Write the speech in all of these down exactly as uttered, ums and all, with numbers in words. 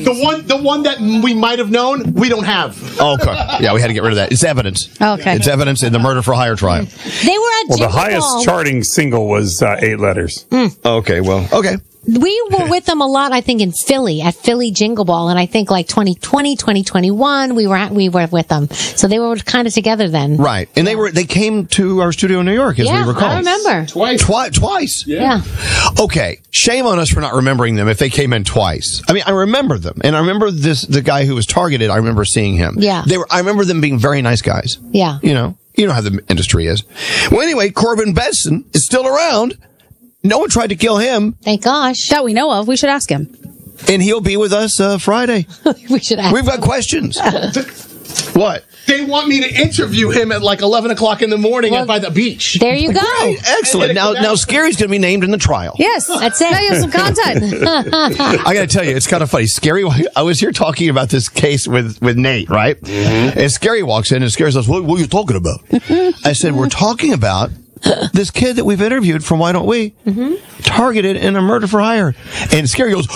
The one, the one that we might have known, we don't have. Oh, okay. Yeah, we had to get rid of that. It's evidence. Okay. It's evidence in the murder for hire trial. They were at Well, the Jingle highest Ball. charting single was uh, eight letters. Okay, well, okay. We were with them a lot, I think, in Philly, at Philly Jingle Ball. And I think like twenty twenty, twenty twenty-one, we were at, we were with them. So they were kind of together then. Right. And they were they came to our studio in New York, as Yeah, we recall. I remember. Twice. Twi- twice. Yeah. Okay. Shame on us for not remembering them if they came in twice. I mean, I remember them. And I remember this the guy who was targeted, I remember seeing him. Yeah. They were I remember them being very nice guys. Yeah. You know, you know how the industry is. Well, anyway, Corbin Benson is still around. No one tried to kill him, Thank gosh. That we know of. We should ask him. and he'll be with us uh, Friday. We should ask. We've got questions. What? They want me to interview him at like eleven o'clock in the morning Well, by the beach. There you go. Great. Excellent. Now, now Scary's going to be named in the trial. Yes. That's it. Now you have some content. I got to tell you, it's kind of funny. Scary, I was here talking about this case with, with Nate, right? And Scary walks in and Scary says, what, what are you talking about? I said, we're talking about this kid that we've interviewed from Why Don't We, targeted in a murder for hire. And Scary goes,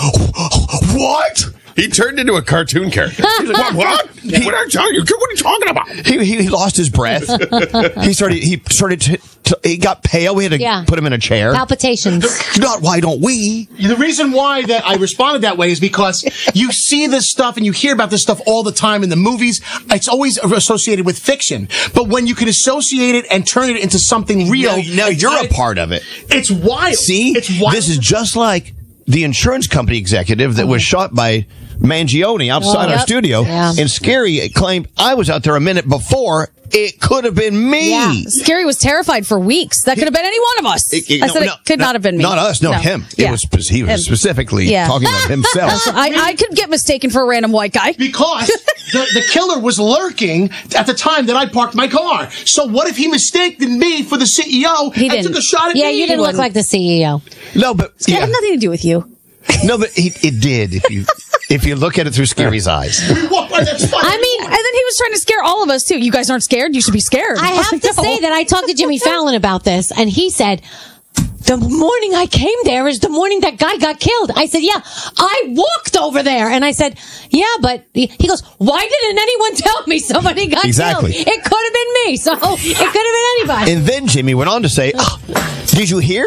what? He turned into a cartoon character. He's like, what? What? What are you talking? What are you talking about? He, he, he lost his breath. he started, he started, to, to, he got pale. We had to Yeah. put him in a chair. Palpitations. Not Why Don't We? The reason why that I responded that way is because you see this stuff and you hear about this stuff all the time in the movies. It's always associated with fiction. But when you can associate it and turn it into something real. Now, now it's you're a like- part of it. It's wild. See, It's wild. this is just like the insurance company executive that was shot by Mangione outside Oh, our yep. studio. Yeah. And Scary claimed I was out there a minute before. It could have been me. Yeah. Scary was terrified for weeks. That could have been any one of us. It- it- I no, said no, it could no, not have been me. Not us. No, him. It Yeah. was spe- he was Him. specifically Yeah. talking about himself. I, I could get mistaken for a random white guy. Because the, the killer was lurking at the time that I parked my car. So what if he mistaken me for the C E O He and didn't. took a shot at Yeah, me? you didn't look like the C E O. No, but It yeah. had nothing to do with you. no, but it, it did. If you if you look at it through Scary's eyes. What? That's funny. I mean, And then he was trying to scare all of us, too. You guys aren't scared? You should be scared. I have to No. say that I talked to Jimmy Fallon about this, and he said, the morning I came there is the morning that guy got killed. I said, yeah, I walked over there. And I said, yeah, but he goes, why didn't anyone tell me somebody got Exactly. killed? It could have been me. So it could have been anybody. And then Jimmy went on to say, oh, did you hear?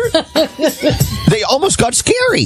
They almost got Scary.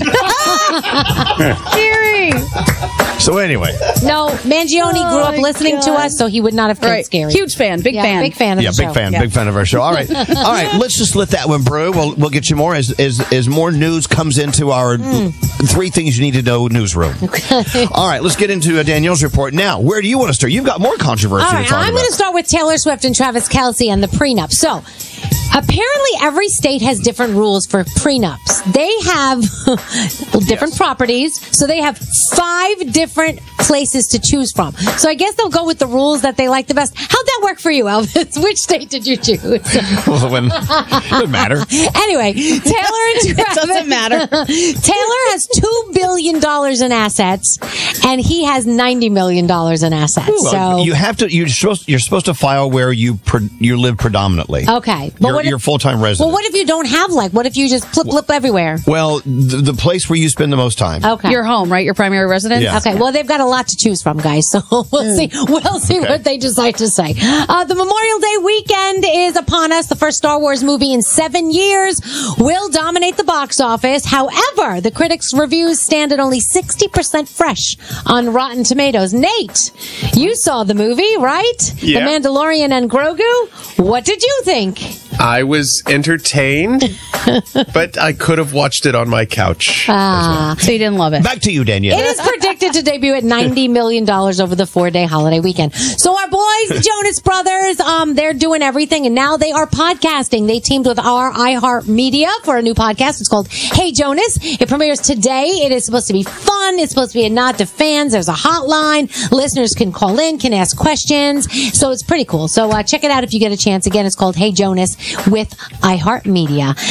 Scary. So anyway. No, Mangione Oh, grew up my listening to God. us, so he would not have killed Right. Scary. Huge fan. Big yeah, fan. Big fan of Yeah, the big show. fan, Yeah. big fan of our show. All right, all right. Let's just let that one brew. We'll we'll get you more as as as more news comes into our three things you need to know newsroom. All right, let's get into uh, Danielle's report now. Where do you want to start? You've got more controversy All to right, talk I'm about. going to start with Taylor Swift and Travis Kelce and the prenup. So, apparently, every state has different rules for prenups. They have different properties, so they have five different places to choose from. So, I guess they'll go with the rules that they like the best. How'd that work for you, Elvis? Which state did you choose? Well, when, doesn't matter. Anyway, Taylor and Travis. doesn't matter. Taylor has two billion dollars in assets, and he has ninety million dollars in assets. Well, so you have to. You're supposed. You're supposed to file where you pre, you live predominantly. Okay, but You're, what if- you're full time resident. Well, what if you don't have like? What if you just flip flip everywhere? Well, the, the place where you spend the most time. Okay. Your home, right? Your primary residence? Yeah. Okay, well, they've got a lot to choose from, guys. So we'll see. We'll see Okay. what they decide to say. Uh, the Memorial Day weekend is upon us. The first Star Wars movie in seven years will dominate the box office. However, the critics' reviews stand at only sixty percent fresh on Rotten Tomatoes. Nate, you saw the movie, right? Yeah. The Mandalorian and Grogu. What did you think? I was entertained, but I could have watched it on my couch. Ah. So you didn't love it. Back to you, Danielle. It is predicted to debut at ninety million dollars over the four-day holiday weekend. So our boys, the Jonas Brothers, um, they're doing everything, and now they are podcasting. They teamed with our iHeartMedia for a new podcast. It's called Hey Jonas. It premieres today. It is supposed to be fun. It's supposed to be a nod to fans. There's a hotline. Listeners can call in, can ask questions. So it's pretty cool. So uh, check it out if you get a chance. Again, it's called Hey Jonas with iHeartMedia.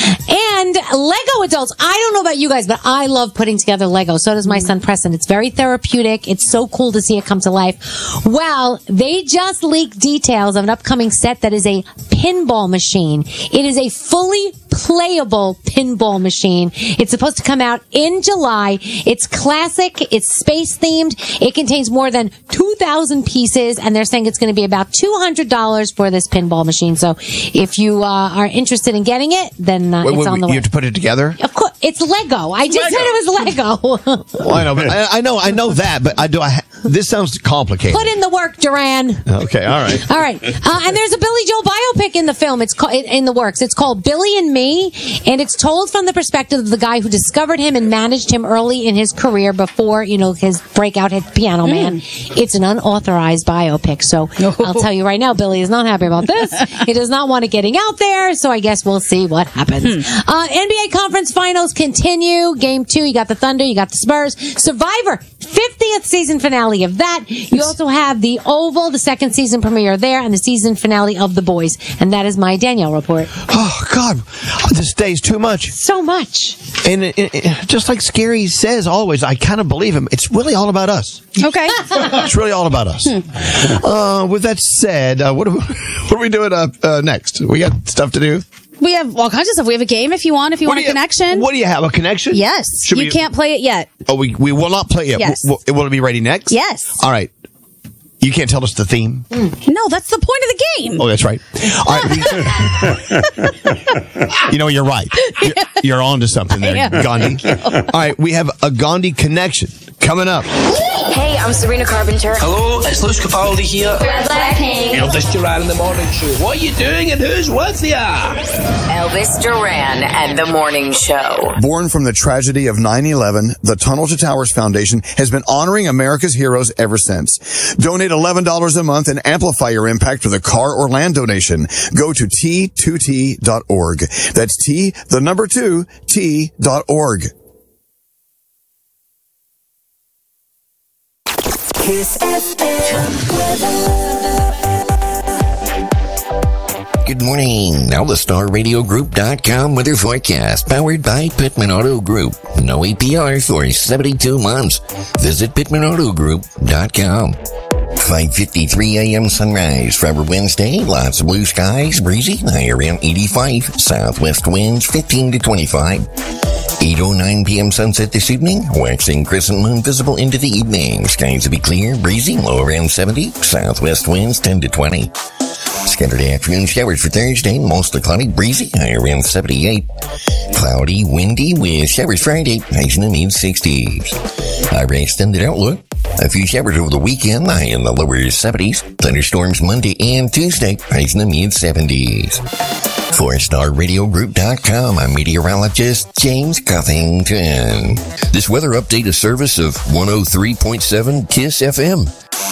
And Lego adults. I don't know about you guys, but I love putting together Lego. So does my son Preston. It's very therapeutic. It's so cool to see it come to life. Well, they just leaked details of an upcoming set that is a pinball machine. It is a fully playable pinball machine. It's supposed to come out in July. It's classic. It's space themed. It contains more than two thousand pieces, and they're saying it's going to be about two hundred dollars for this pinball machine. So if you uh, are interested in getting it, then uh, Wait, it's wait, on the you way. have to put it together? Of course, it's Lego. I just Lego. said it was Lego. Well, I know, but I, I know, I know that, but I do. I, ha- this sounds complicated. Put in the work, Duran. Okay, all right. All right. Uh, and there's a Billy Joel biopic in the film. It's called, in the works. It's called Billy and Me, and it's told from the perspective of the guy who discovered him and managed him early in his career before, you know, his breakout hit Piano Man. It's an unauthorized biopic. So I'll tell you right now, Billy is not happy about this. He does not want it getting out there. So I guess we'll see what happens. Uh, N B A conference finals continue. Game two, you got the Thunder, you got the Spurs. Survivor, fiftieth season finale of that. You also have the Oval, the second season premiere there, and the season finale of The Boys. And that is my Danielle report. Oh, God. This day's too much. So much. And it, it, it- just like Scary says always, I kind of believe him. It's really all about us. Okay. It's really all about us. Uh, with that said, uh, what, are we, what are we doing uh, uh, next? We got stuff to do? We have all kinds of stuff. We have a game if you want, if you What want do a connection. What do you have? A connection? Yes. Should you we- can't play it yet. Oh, we, we will not play it. Yes. Will, will, will it be ready next? Yes. All right. You can't tell us the theme? No, that's the point of the game. Oh, that's right. All right. We, you know, you're right. You're, you're on to something there, Yeah. Gandhi. All right. We have a Gandhi connection coming up. Hey, I'm Sabrina Carpenter. Hello, it's Luis Capaldi here. Blackpink. Elvis Duran in the morning show. What are you doing and who's with you? Elvis Duran and the Morning Show. Born from the tragedy of nine eleven, the Tunnel to Towers Foundation has been honoring America's heroes ever since. Donate eleven dollars a month and amplify your impact with a car or land donation. Go to T two T dot org. That's T, the number two, T dot org. Good morning. Now the Star Radio Group dot com weather forecast, powered by Pittman Auto Group. No A P R for seventy-two months. Visit Pittman Auto Group dot com. five fifty-three a.m. sunrise for our Wednesday. Lots of blue skies, breezy, high around eighty-five. Southwest winds fifteen to twenty-five. eight oh nine p.m. sunset this evening. Waxing crescent moon visible into the evening. Skies will be clear, breezy, low around seventy. Southwest winds ten to twenty. Scattered afternoon showers for Thursday, mostly cloudy, breezy, high around seventy-eight. Cloudy, windy with showers Friday, highs in the mid-sixties. Our extended outlook. A few showers over the weekend, high in the lower seventies. Thunderstorms Monday and Tuesday, highs in the mid-seventies. For Star Radio Group dot com, I'm meteorologist James Cuthington. This weather update is service of one oh three point seven KISS F M.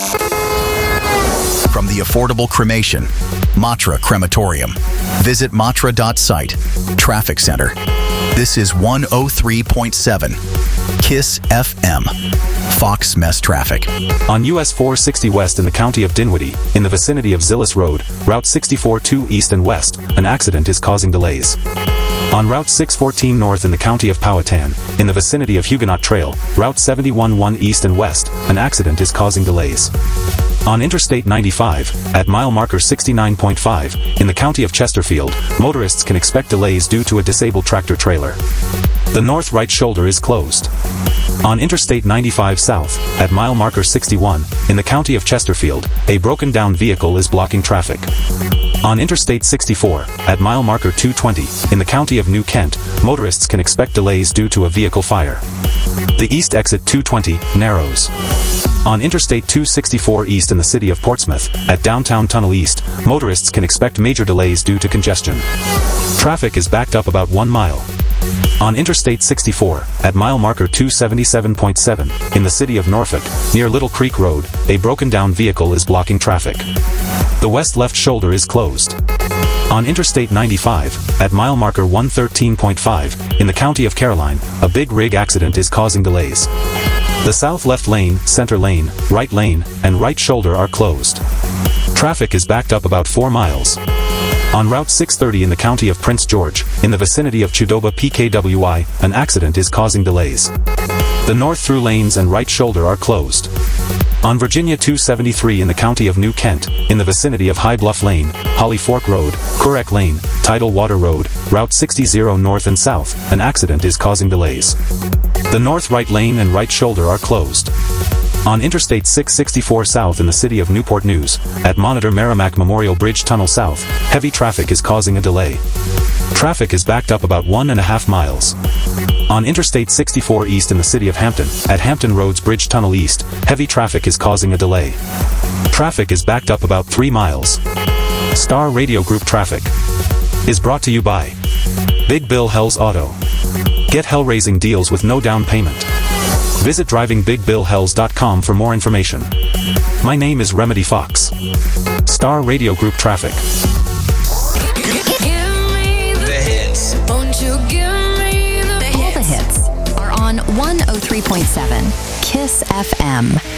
From the affordable cremation, Matra Crematorium. Visit matra dot site. Traffic Center. This is one oh three point seven KISS F M. Fox Mess Traffic. On U S four sixty West in the county of Dinwiddie, in the vicinity of Zillis Road, Route sixty-four two East and West, an accident is causing delays. On Route six fourteen North in the county of Powhatan, in the vicinity of Huguenot Trail, Route seventy-one one East and West, an accident is causing delays. On Interstate ninety-five, at mile marker sixty-nine point five, in the county of Chesterfield, motorists can expect delays due to a disabled tractor-trailer. The north right shoulder is closed. On Interstate ninety-five South, at mile marker sixty-one, in the county of Chesterfield, a broken-down vehicle is blocking traffic. On Interstate sixty-four, at mile marker two twenty, in the county of New Kent, motorists can expect delays due to a vehicle fire. The east exit two twenty narrows. On Interstate two sixty-four East in the city of Portsmouth, at downtown Tunnel East, motorists can expect major delays due to congestion. Traffic is backed up about one mile. On Interstate sixty-four, at mile marker two seventy-seven point seven, in the city of Norfolk, near Little Creek Road, a broken-down vehicle is blocking traffic. The west left shoulder is closed. On Interstate ninety-five, at mile marker one thirteen point five, in the county of Caroline, a big rig accident is causing delays. The south left lane, center lane, right lane, and right shoulder are closed. Traffic is backed up about four miles. On Route six thirty in the county of Prince George, in the vicinity of Chudoba P K W I, an accident is causing delays. The north through lanes and right shoulder are closed. On Virginia two seventy-three in the county of New Kent, in the vicinity of High Bluff Lane, Holly Fork Road, Currach Lane, Tidal Water Road, Route sixty north and south, an accident is causing delays. The north right lane and right shoulder are closed. On Interstate six sixty-four South in the city of Newport News, at Monitor Merrimack Memorial Bridge Tunnel South, heavy traffic is causing a delay. Traffic is backed up about one and a half miles. On Interstate sixty-four East in the city of Hampton, at Hampton Roads Bridge Tunnel East, heavy traffic is causing a delay. Traffic is backed up about three miles. Star Radio Group Traffic is brought to you by Big Bill Hells Auto. Get hell-raising deals with no down payment. Visit driving big bill hells dot com for more information. My name is Remedy Fox. Star Radio Group Traffic. The hits. Won't you give me the hits? All the hits are on one oh three point seven KISS F M.